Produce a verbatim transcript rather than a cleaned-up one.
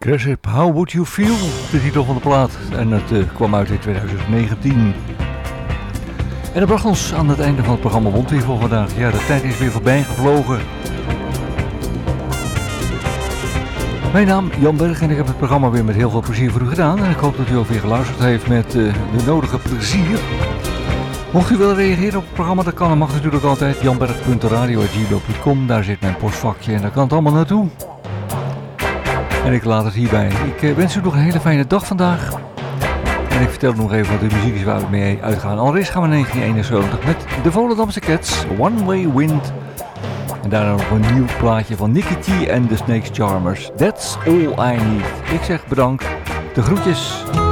Grasship, How Would You Feel? De titel van de plaat. En het uh, kwam uit in twintig negentien. En dat bracht ons aan het einde van het programma Wondweer voor vandaag. Ja, de tijd is weer voorbij gevlogen. Mijn naam Jan Berg en ik heb het programma weer met heel veel plezier voor u gedaan. En ik hoop dat u ook weer geluisterd heeft met uh, de nodige plezier. Mocht u willen reageren op het programma, dat kan en mag natuurlijk altijd. janberg punt radio apenstaartje gmail punt com. Daar zit mijn postvakje en daar kan het allemaal naartoe. En ik laat het hierbij. Ik uh, wens u nog een hele fijne dag vandaag. En ik vertel nog even wat de muziek is waar we mee uitgaan. Allereerst gaan we naar negentien eenenzeventig met de Volendamse Cats, One Way Wind. En daarna nog een nieuw plaatje van Nicky T en de Snakes Charmers. That's all I need. Ik zeg bedankt. De groetjes.